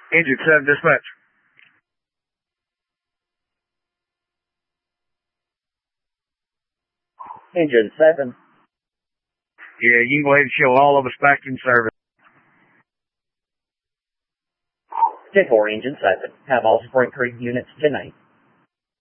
Agent 7 dispatch. Engine 7. Yeah, you can go ahead and show all of us back in service. 10-4, Engine 7. Have all Spring Creek units tonight.